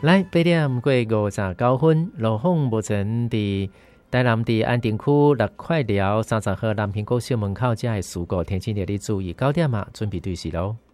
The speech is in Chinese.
来8点过59分，落风目前伫台南伫安定区6块寮30号南苹果小门口，这系事故，提醒着你注意9点准备对时咯。